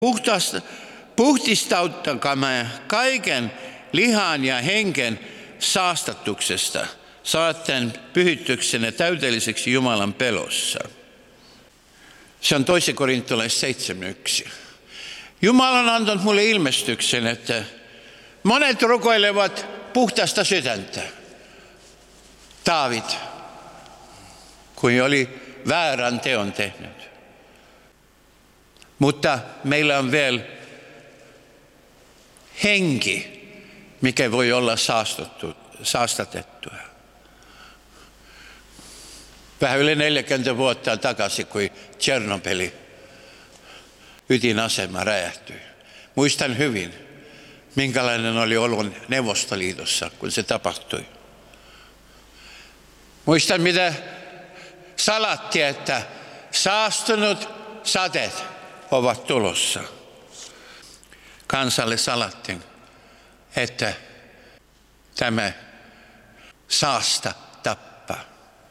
Puhdistauttakaa kaiken lihan ja henken saastatuksesta, saatten pyhityksenne täydelliseksi Jumalan pelossa. Se on 2 Korintolaiset 7:1. Jumala on antanut mulle ilmestyksen, että monet rukoilevat puhdasta sydäntä. Taavit, kun oli väärän teon tehnyt. Mutta meillä on vielä henki, mikä voi olla saastatettua. Vähän yli 40 vuotta takaisin, kun Tšernobylin ydinasema räjähtyi. Muistan hyvin, minkälainen oli ollut Neuvostoliitossa, kun se tapahtui. Muistan, mitä salattiin, että saastunut sateet ovat tulossa. Kansalle salattiin, että tämä saasta tappaa.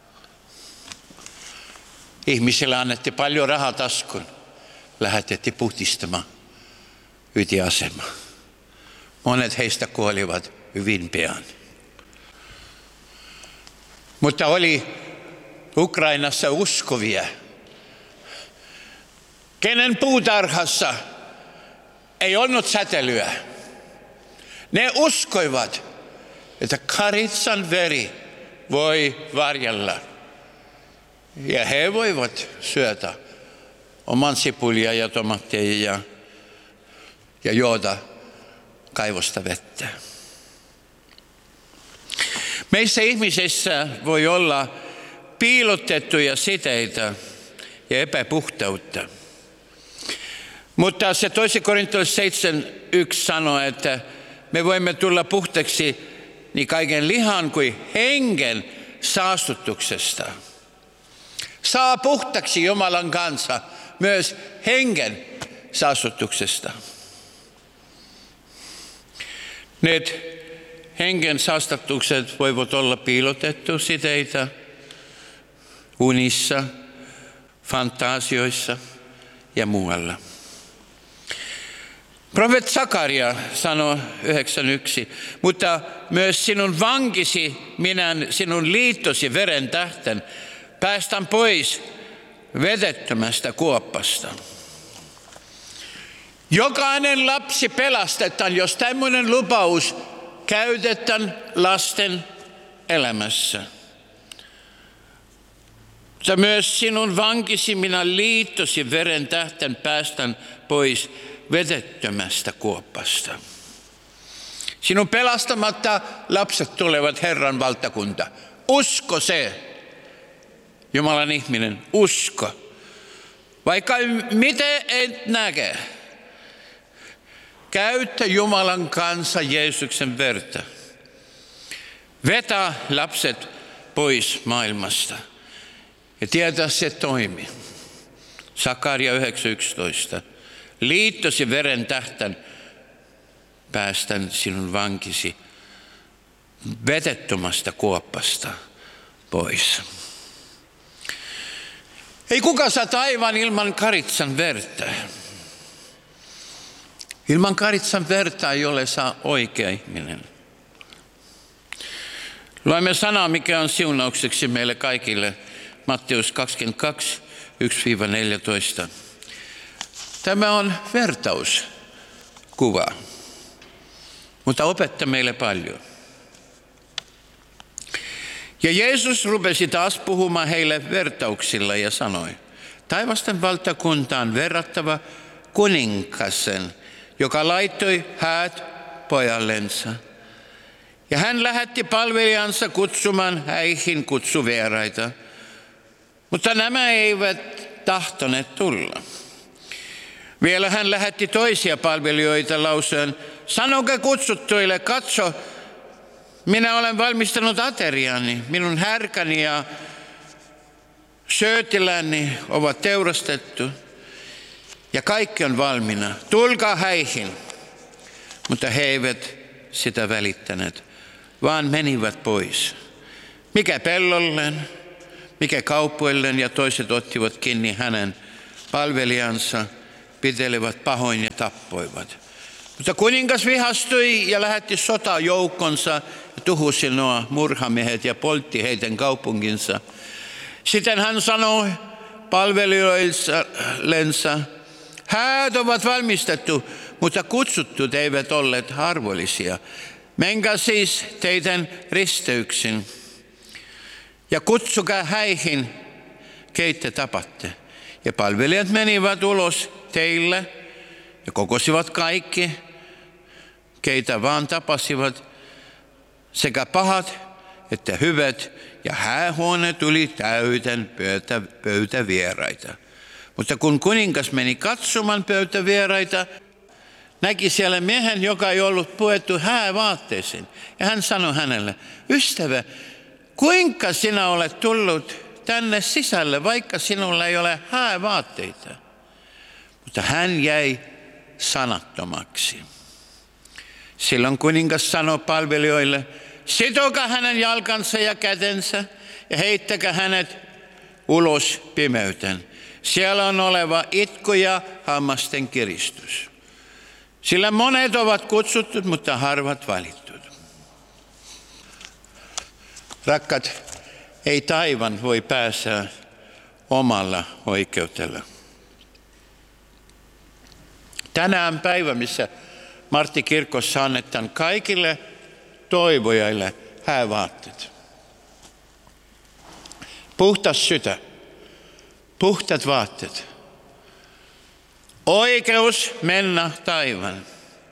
Ihmisille annettiin paljon rahaa taskuun. Lähetettiin puhdistamaan ydinasema. Monet heistä kuolivat hyvin pian. Mutta oli Ukrainassa uskovia, kenen puutarhassa ei ollut säteilyä. Ne uskoivat, että karitsan veri voi varjella. Ja he voivat syödä oman sipulia ja tomaatteja ja juoda kaivosta vettä. Meissä ihmisissä voi olla piilotettuja siteitä ja epäpuhtautta. Mutta se 2 Korintolaiset 7:1 sanoo, että me voimme tulla puhtaiksi niin kaiken lihan kuin hengen saastutuksesta. Saa puhtaksi Jumalan kanssa myös hengen saastutuksesta. Ne hengen saastutukset voivat olla piilotettu siteitä unissa, fantasioissa ja muualla. Profeetta Sakaria sanoi 9:1, mutta myös sinun vankisi, minä sinun liittosi veren tähten, päästän pois vedettömästä kuoppasta. Jokainen lapsi pelastetaan, jos tämmöinen lupaus käytetään lasten elämässä. Mutta myös sinun vankisi, minä liittosi veren tähten, päästän pois vedettömästä kuoppasta. Sinun pelastamatta lapset tulevat Herran valtakunta. Usko se, Jumalan ihminen, usko. Vaikka mitä et näke, käyttä Jumalan kanssa Jeesuksen verta. Vetä lapset pois maailmasta ja tietää se toimi. Sakaria 9:11. Liittosi veren tähten, päästän sinun vankisi vedettömästä kuoppasta pois. Ei kuka saa taivaan ilman karitsan verta. Ilman karitsan verta ei ole saa oikea ihminen. Luemme sanaa, mikä on siunaukseksi meille kaikille. Matteus 22:1-14. Tämä on vertauskuva, mutta opettaa meille paljon. Ja Jeesus rupesi taas puhumaan heille vertauksilla ja sanoi, taivasten valtakuntaan verrattava kuninkasen, joka laittoi häät pojallensa. Ja hän lähetti palvelijansa kutsumaan häihin kutsuvieraita, mutta nämä eivät tahtoneet tulla. Vielä hän lähetti toisia palvelijoita lausuen, sanokaa kutsuttuille, katso, minä olen valmistanut ateriani, minun härkäni ja syötiläni ovat teurastettu ja kaikki on valmiina. Tulkaa häihin. Mutta he eivät sitä välittäneet, vaan menivät pois. Mikä pellolleen, mikä kaupoilleen ja toiset ottivat kiinni hänen palvelijansa pitelivät pahoin ja tappoivat. Mutta kuningas vihastui ja lähetti sotajoukkonsa ja tuhosi nuo murhamiehet ja poltti heidän kaupunginsa. Sitten hän sanoi palvelijoillensa, häät ovat valmistettu, mutta kutsutut eivät olleet arvollisia. Menkää siis teidän risteyksin ja kutsukaa häihin, keitä tapatte. Ja palvelijat menivät ulos teille ja kokosivat kaikki, keitä vaan tapasivat, sekä pahat että hyvät, ja häähuone tuli täyteen pöytävieraita. Mutta kun kuningas meni katsomaan pöytävieraita, näki siellä miehen, joka ei ollut puettu häävaatteisiin. Ja hän sanoi hänelle, ystävä, kuinka sinä olet tullut tänne sisälle, vaikka sinulla ei ole häävaatteita? Mutta hän jäi sanattomaksi. Silloin kuningas sanoi palvelijoille, sitokaa hänen jalkansa ja kätensä ja heittäkää hänet ulos pimeyteen. Siellä on oleva itku ja hammasten kiristys. Sillä monet ovat kutsuttu, mutta harvat valittu. Rakkaat, ei taivaan voi päästä omalla oikeudella. Tänään päivä, missä Martti kirkossa annetaan kaikille toivojille häävaatteet. Puhtas sydän, puhtaat vaatteet. Oikeus mennä taivaan.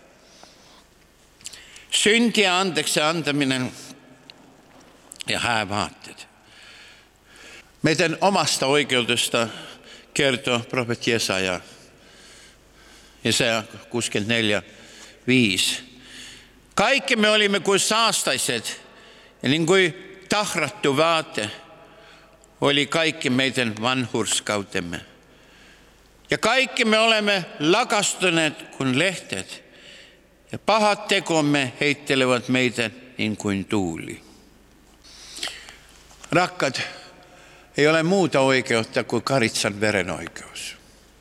Syntiä anteeksi antaminen ja häävaatteet. Meidän omasta oikeudesta kertoo profeetti Jesaja. Jesaja 64:5. Kaikki me olimme kuin saastaiset ja niin kuin tahrattu vaate oli kaikki meidän vanhurskautemme. Ja kaikki me olemme lakastuneet kuin lehteet ja pahat tekomme heittelevät meitä niin kuin tuuli. Rakkaat, ei ole muuta oikeutta kuin Karitsan veren oikeus.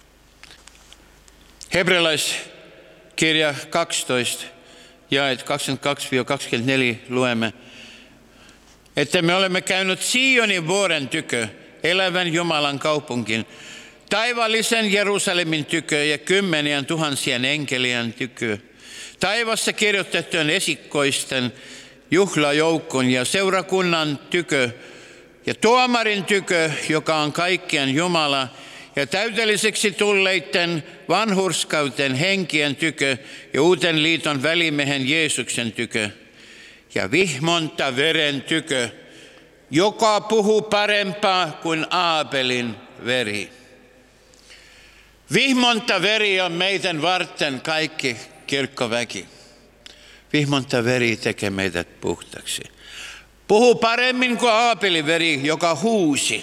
Hebrealaiskirja 12, jaet 22-24 luemme, että me olemme käynyt Sionin vuoren tykö, elävän Jumalan kaupunkin, taivaallisen Jerusalemin tykö ja 10 000 enkelien tykö, taivassa kirjoitettujen esikoisten juhlajoukon ja seurakunnan tykö ja tuomarin tykö, joka on kaikkien Jumala, ja täydelliseksi tulleiden vanhurskauden henkien tykö ja uuden liiton välimiehen Jeesuksen tykö ja vihmonta veren tykö, joka puhuu parempaa kuin Aabelin veri. Vihmonta veri on meidän varten kaikki kirkkoväki. Vihmonta veri tekee meidät puhtaksi. Puhuu paremmin kuin Aabelin veri, joka huusi.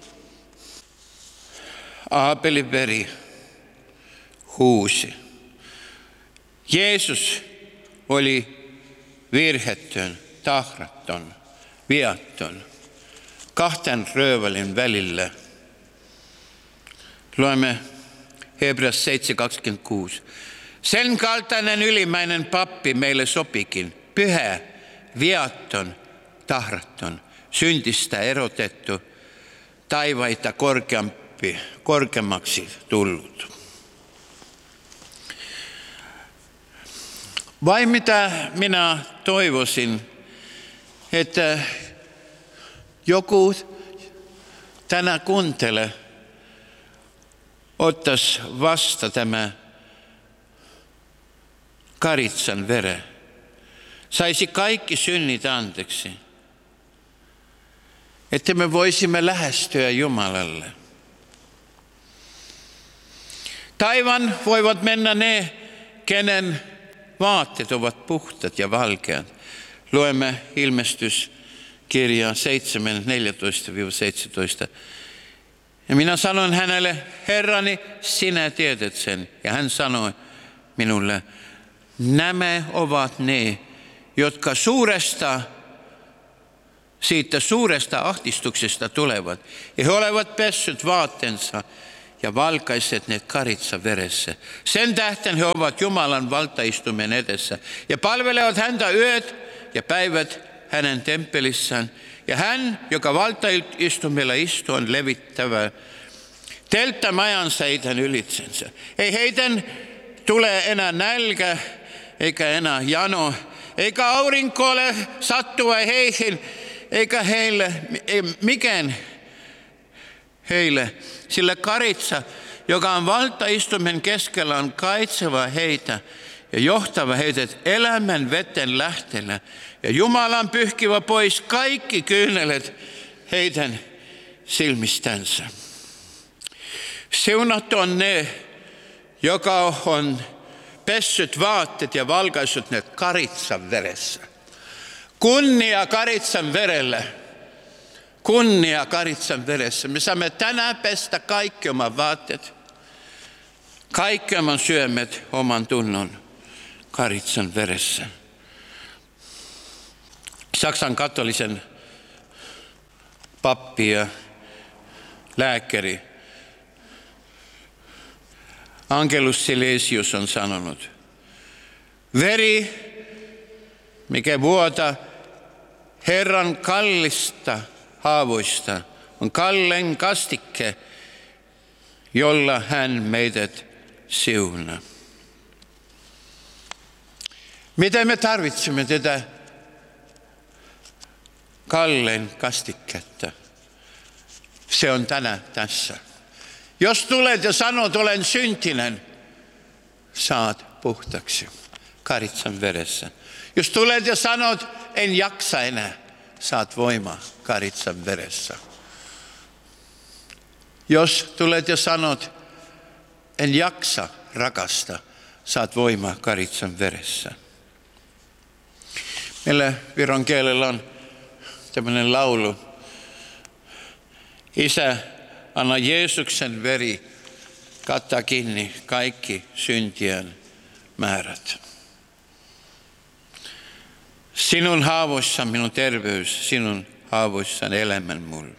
Aabelin veri huusi. Jeesus oli virhettön, tahraton, viaton, kahden röövälin välillä. Luemme Hebreas 7:26. Sen kaltainen ylimmäinen pappi meille sopikin, pyhä, viaton, tahraton, syntistä erotettu, taivaita korkeammaksi tullut. Vai mitä minä toivoisin, että joku tänä kuuntele ottaisi vasta tämä Karitsan veren. Saisi kaikki synnit anteeksi. Että me voisimme lähestyä Jumalalle. Taivaan voivat mennä ne, kenen vaatteet ovat puhtaat ja valkeat. Luemme ilmestyskirjaa 7:14-17. Ja minä sanoin hänelle, Herrani, sinä tiedät sen. Ja hän sanoi minulle, nämä ovat ne, jotka siitä suuresta ahdistuksesta tulevat. Ja he olevat pessyt vaatteensa ja valkaiset ne karitsa veressä. Sen tähden he ovat Jumalan valtaistuimen edessä ja palvelevat häntä yöt ja päivät hänen temppelissään. Ja hän, joka valtaistumilla istuu, on levittävä telttamajansa heidän ylitsensä. Ei heidän tule enää nälkä, eikä enää jano, eikä aurinko ole sattua heihin, eikä heille, mikään heille. Sillä karitsa, joka on valtaistuimen keskellä, on kaitseva heitä ja johtava heidät elämän vetten lähteellä. Ja Jumalan pyyhkivä pois kaikki kyynelet heidän silmistänsä. Siunattu on ne, joka on pessyt vaatteet ja valkaissut ne karitsan veressä. Kunnia karitsan verelle. Kunnia karitsan veressä. Me saamme tänään pestä kaikki oman vaatteet, kaikki oman syömet, oman tunnon karitsan veressä. Saksan katolisen pappi ja lääkäri Angelus Silesius on sanonut, veri, mikä vuota Herran kallista haavoista, on kallein kastikke, jolla hän meidät siunaa. Miten me tarvitsemme tätä kallein kastiketta? Se on tänään tässä. Jos tulet ja sanot, olen syntinen, saat puhtaksi karitsan veressä. Jos tulet ja sanot, en jaksa enää, saat voimaa karitsan veressä. Jos tulet ja sanot, en jaksa rakasta, saat voimaa karitsan veressä. Meillä viron kielellä on tämmöinen laulu. Isä, anna Jeesuksen veri kattaa kiinni kaikki syntien määrät. Sinun haavoissa minun terveys, sinun haavoissaan elämän mulle.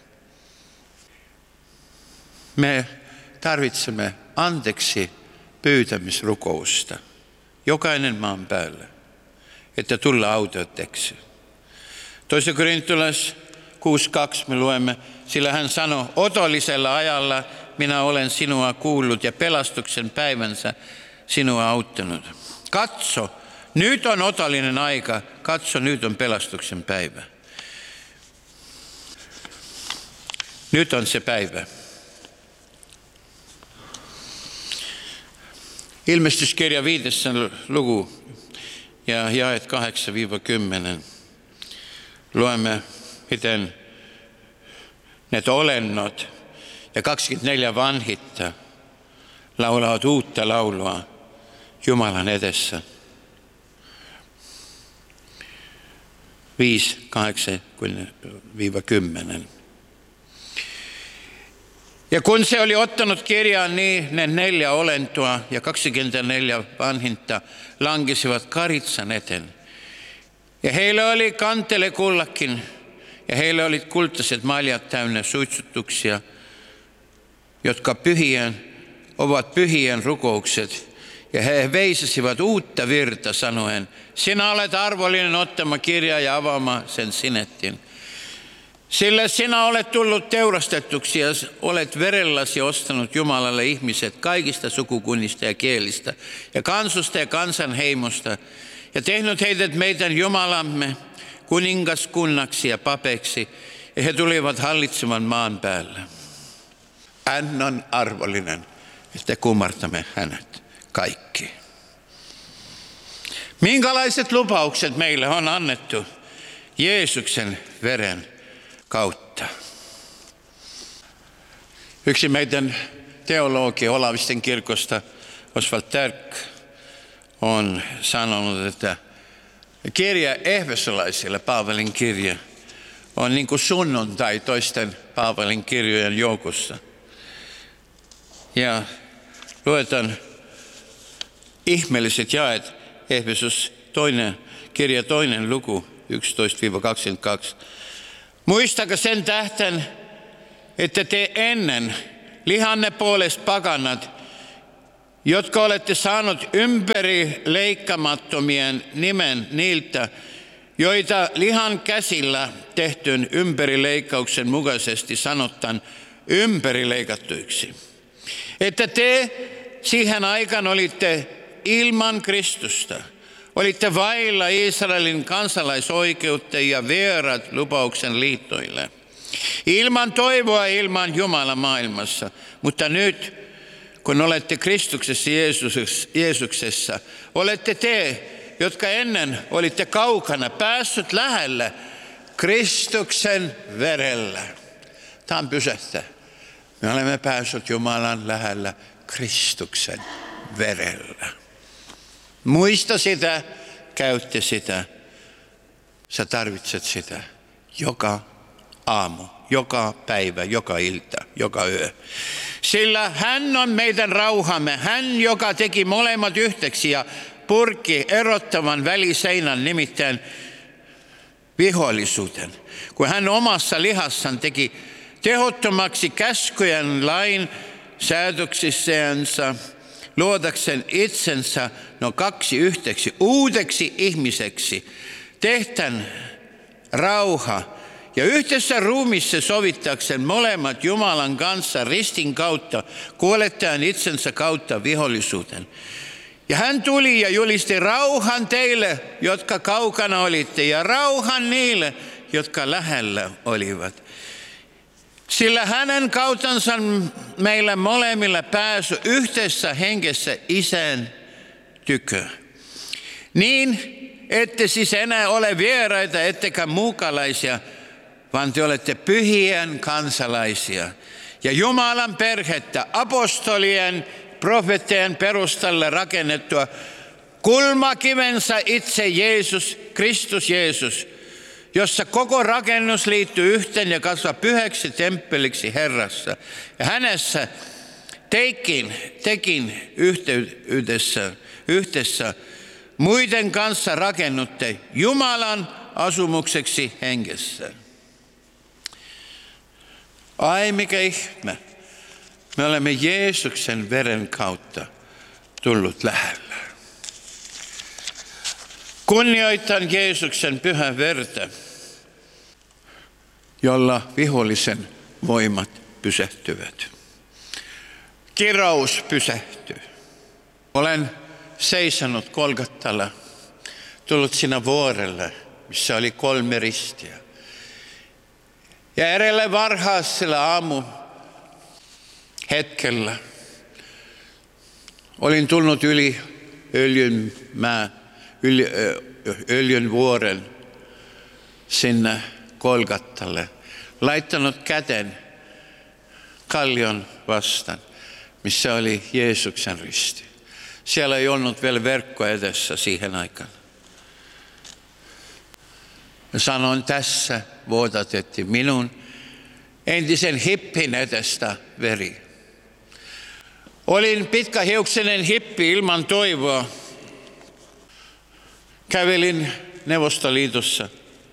Me tarvitsemme anteeksi pyytämisrukousta, jokainen maan päällä, että tulla autetteeksi. 2 Korintolais 6.2 me luemme, sillä hän sanoi, otollisella ajalla minä olen sinua kuullut ja pelastuksen päivänsä sinua auttanut. Katso, nyt on otollinen aika, katso, nyt on pelastuksen päivä. Nyt on se päivä. Ilmestyskirja 5. luku ja jaet 8-10. Luemme, miten ne olennot ja 24 vanhitta laulavat uutta laulua Jumalan edessä. 5, 8-10. Ja kun se oli ottanut kirjaan, niin ne 4 olentoa ja 24 vanhinta lankisivat karitsan eteen. Ja heillä oli kantele kullakin, ja heillä oli kultaiset maljat täynnä suitsutuksia, jotka ovat pyhien rukoukset. Ja he veisasivat uutta virta sanoen, sinä olet arvollinen ottama kirja ja avaamaan sen sinettin. Sillä sinä olet tullut teurastetuksi ja olet verelläsi ostanut Jumalalle ihmiset kaikista sukukunnista ja kielistä ja kansusta ja kansanheimosta ja tehnyt heidät meidän Jumalamme kuningaskunnaksi ja papeiksi ja he tulivat hallitsemaan maan päällä. Hän on arvollinen, että kumartamme hänet kaikki. Minkälaiset lupaukset meille on annettu Jeesuksen veren kautta? Yksi meidän teologi Olavisten kirkosta, Oswald Terk, on sanonut, että kirja Efesolaisille, Paavalin kirja, on niin kuin sunnuntai toisten Paavalin kirjojen joukossa. Ja luetaan ihmeelliset jaet, Efesos kirja 2. luku, 11-22. Muistakaa sen tähden, että te ennen lihanne puolesta pakanat, jotka olette saanut ympäri leikkamattomien nimen niiltä, joita lihan käsillä tehtyn ympärileikkauksen mukaisesti sanotaan ympärileikattuiksi. Että te siihen aikaan olitte ilman Kristusta, olitte vailla Israelin kansalaisoikeutta ja vieraat lupauksen liittoille. Ilman toivoa, ilman Jumala maailmassa, mutta nyt kun olette Kristuksessa Jeesuksessa, olette te, jotka ennen olitte kaukana, päässyt lähellä Kristuksen verellä. Tämä on pysähtä. Me olemme päässyt Jumalan lähellä Kristuksen verellä. Muista sitä, käytte sitä. Sä tarvitset sitä joka aamu, joka päivä, joka ilta, joka yö. Sillä hän on meidän rauhamme, hän joka teki molemmat yhdeksi ja purki erottavan väliseinän, nimittäin vihollisuuden. Kun hän omassa lihassaan teki tehottomaksi käskyjen lain säädöksissänsä, luodakseen itsensä kaksi yhdeksi, uudeksi ihmiseksi, tehtän rauha ja yhdessä ruumissa sovittakseen molemmat Jumalan kanssa ristin kautta, kuolettaen itsensä kautta vihollisuuden. Ja hän tuli ja julisti rauhan teille, jotka kaukana olitte, ja rauhan niille, jotka lähellä olivat. Sillä hänen kautansa meillä molemmilla pääsy yhteisessä hengessä Isän tykö. Niin, ette siis enää ole vieraita, ettekä muukalaisia, vaan te olette pyhien kansalaisia. Ja Jumalan perhettä, apostolien, profeettien perustalle rakennettua, kulmakivensä itse Jeesus, Kristus Jeesus, jossa koko rakennus liittyy yhteen ja kasvaa pyhäksi temppeliksi Herrassa. Ja hänessä tekin yhdessä muiden kanssa rakennutte Jumalan asumukseksi hengessä. Ai mikä ihme. Me olemme Jeesuksen veren kautta tullut lähellä. Kunnioitan Jeesuksen pyhän verta, jolla vihollisen voimat pysähtyvät. Kirous pysähtyy. Olen seisonut Golgatalla, tullut siinä vuorelle, missä oli 3 ristiä. Ja edelleen varhaisella aamu hetkellä olin tullut yli öljyn vuoren sinne Golgatalle, laittanut käden kallion vastaan, missä oli Jeesuksen risti. Siellä ei ollut vielä verkko edessä siihen aikaan. Ja sanoin, tässä vuodatettiin minun entisen hippin edestä veri. Olin pitkähiuksinen hippi ilman toivoa. Kävelin Neuvostoliitossa.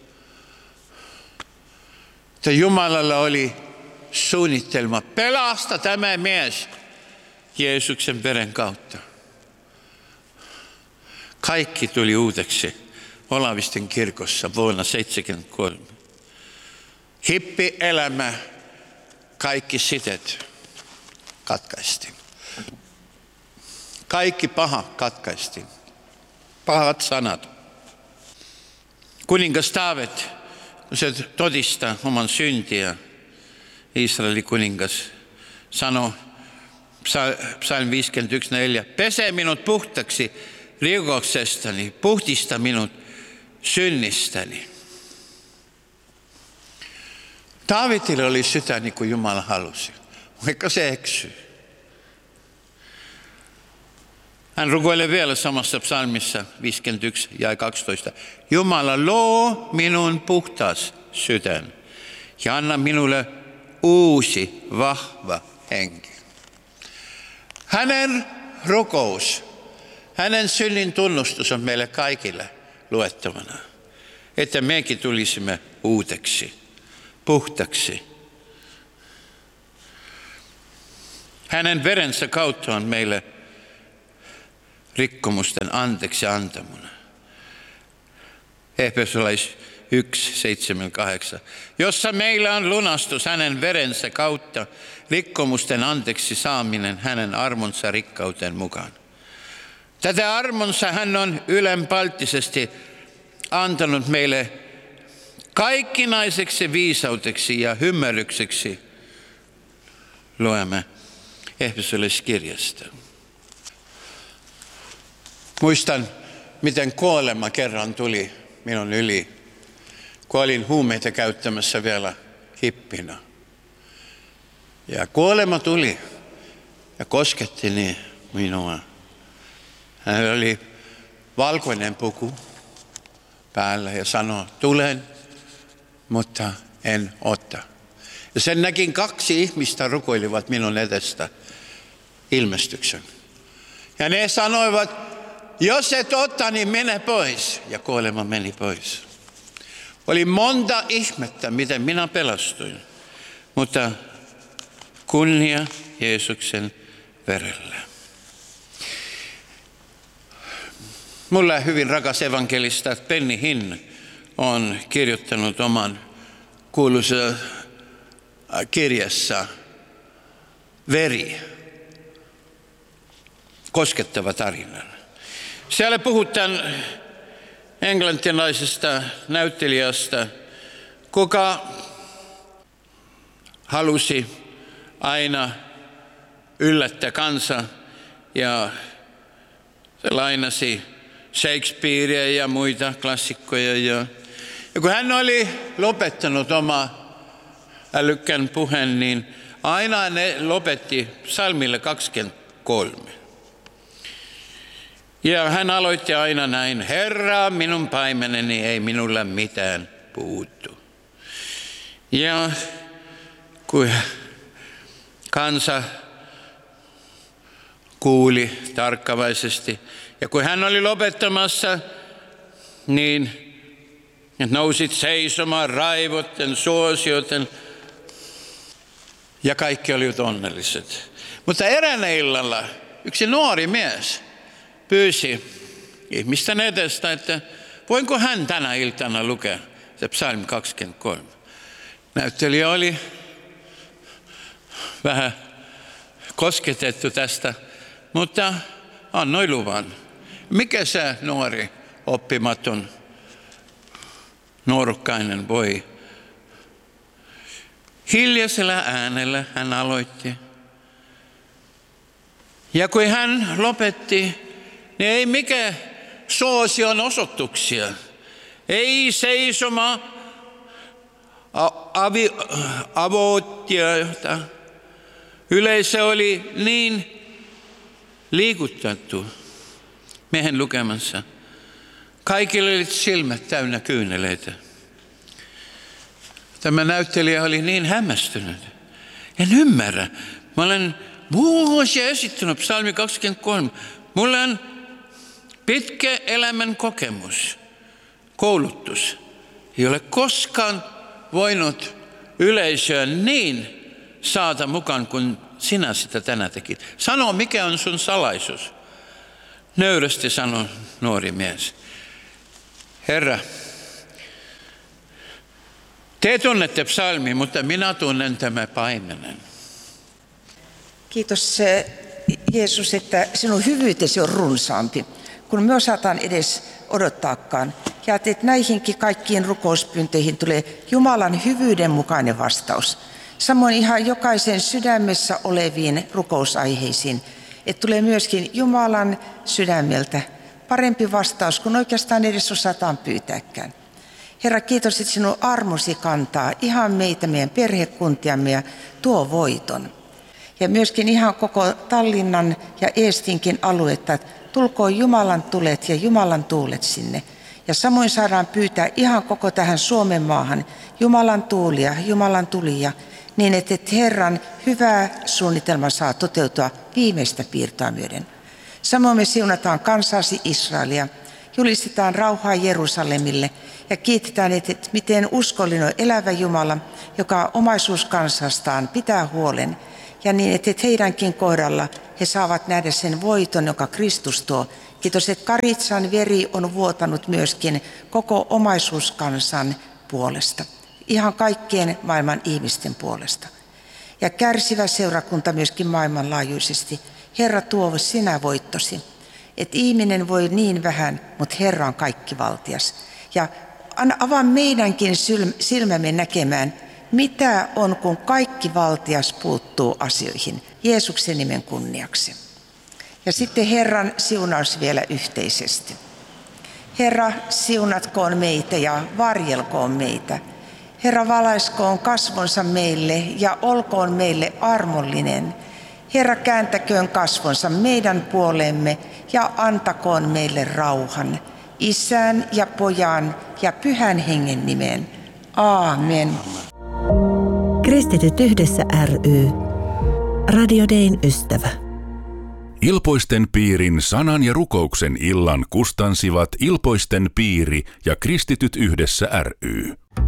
Että Jumalalla oli suunnitelma pelasta tämä mies Jeesuksen veren kautta. Kaikki tuli uudeksi Olavisten kirkossa vuonna 1973. Hippielämä, kaikki sitet katkaistiin. Kaikki paha katkaistiin. Pahat sanat. Kuningas Daavid, kun se todistaa oman syntiä, Israelin kuningas, sanoi Psalm 51:4, pese minut puhtaksi rikoksestani, puhdista minut synnistäni. Daavidilla oli sydän niin kuin Jumala halusi, vaikka se eksyi. Hän rukoilee vielä samassa psalmissa 51 ja 12. Jumala, luo minun puhtaas sydän ja anna minulle uusi vahva henki. Hänen rukous, hänen synnin tunnustus on meille kaikille luettavana, että mekin tulisimme uudeksi, puhtaksi. Hänen verensä kautta on meille rikkomusten anteeksi antamuna. Efesolais 1:7-8, jossa meillä on lunastus hänen verensä kautta, rikkomusten anteeksi saaminen hänen armonsa rikkauteen mukaan. Tätä armonsa hän on ylenpalttisesti antanut meille kaikkinaiseksi viisauteksi ja ymmärrykseksi, luemme Efesolaiskirjasta. Muistan, miten kuolema kerran tuli minun yli, kun olin huumeita käyttämässä vielä hippinä. Ja kuolema tuli ja kosketti minua. Hänellä oli valkoinen puku päällä ja sanoi, tulen, mutta en ota. Ja sen näkin 2 ihmistä rukoilivat minun edestä ilmestyksen. Ja ne sanoivat, jos et ota, niin mene pois. Ja kuolema meni pois. Oli monta ihmettä, miten minä pelastuin. Mutta kunnia Jeesuksen verellä. Mulle hyvin rakas evankelista Benny Hinn on kirjoittanut oman kuuluisa kirjassa Veri, koskettava tarina. Siellä puhutaan englantilaisesta näyttelijästä, kuka halusi aina yllättää kansa ja se lainasi Shakespearea ja muita klassikkoja. Ja kun hän oli lopettanut oma älykkään puheen, niin aina ne lopetti psalmille 23. Ja hän aloitti aina näin, Herra, minun paimeneni, ei minulla mitään puuttu. Ja kun kansa kuuli tarkkavaisesti, ja kun hän oli lopettamassa, niin nousit seisomaan raivotten, suosioten, ja kaikki olivat onnelliset. Mutta eräänä illalla yksi nuori mies pyysi ihmisten edestä, että voinko hän tänä iltana lukea se psalmi 23. Näyttelijä oli vähän kosketettu tästä, mutta annoi luvan. Mikä se nuori oppimaton nuorukkainen voi? Hiljaisella äänellä hän aloitti. Ja kun hän lopetti, niin ei mikään suosion osoituksia. Ei seisoma avoittiota. Yleisö oli niin liikutettu miehen lukemansa. Kaikilla oli silmät täynnä kyyneleitä. Tämä näyttelijä oli niin hämmästynyt. En ymmärrä. Mä olen vuosia esittänyt psalmi 23. Mulla on pitkä elämän kokemus, koulutus. Ei ole koskaan voinut yleisöä niin saada mukaan kuin sinä sitä tänään tekit. Sano, mikä on sun salaisuus? Nöyrästi sanoi nuori mies. Herra, te tunnette psalmi, mutta minä tunnen tämän paimenen. Kiitos Jeesus, että sinun hyvyytesi on runsaampi, kun me osataan edes odottaakaan. Ja että näihinkin kaikkiin rukouspyyntöihin tulee Jumalan hyvyyden mukainen vastaus. Samoin ihan jokaisen sydämessä oleviin rukousaiheisiin, että tulee myöskin Jumalan sydämeltä parempi vastaus, kun oikeastaan edes osataan pyytääkään. Herra, kiitos, että sinun armosi kantaa ihan meitä, meidän perhekuntiamme ja tuo voiton. Ja myöskin ihan koko Tallinnan ja Eestinkin aluetta, tulkoon Jumalan tulet ja Jumalan tuulet sinne. Ja samoin saadaan pyytää ihan koko tähän Suomen maahan Jumalan tuulia, Jumalan tulia, niin että Herran hyvä suunnitelma saa toteutua viimeistä piirtoa myöden. Samoin me siunataan kansasi Israelia, julistetaan rauhaa Jerusalemille ja kiitetään, että miten uskollinen on elävä Jumala, joka omaisuuskansastaan pitää huolen Ja niin, että heidänkin kohdalla he saavat nähdä sen voiton, joka Kristus tuo. Kiitos, että Karitsan veri on vuotanut myöskin koko omaisuuskansan puolesta. Ihan kaikkien maailman ihmisten puolesta. Ja kärsivä seurakunta myöskin maailmanlaajuisesti. Herra, tuo sinä voittosi. Että ihminen voi niin vähän, mutta Herra on kaikkivaltias. Ja avaa meidänkin silmämme näkemään, mitä on, kun kaikkivaltias puuttuu asioihin. Jeesuksen nimen kunniaksi. Ja sitten Herran siunaus vielä yhteisesti. Herra, siunatkoon meitä ja varjelkoon meitä. Herra, valaiskoon kasvonsa meille ja olkoon meille armollinen. Herra, kääntäköön kasvonsa meidän puoleemme ja antakoon meille rauhan. Isän ja Pojan ja Pyhän Hengen nimeen. Aamen. Kristityt yhdessä ry. Radio Dayn ystävä. Ilpoisten piirin sanan ja rukouksen illan kustansivat Ilpoisten piiri ja Kristityt yhdessä ry.